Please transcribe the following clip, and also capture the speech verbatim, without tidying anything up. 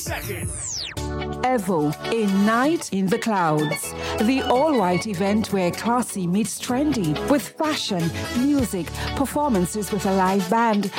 Second. Evo, a night in the clouds. The all-white event where classy meets trendy with fashion, music, performances with a live band,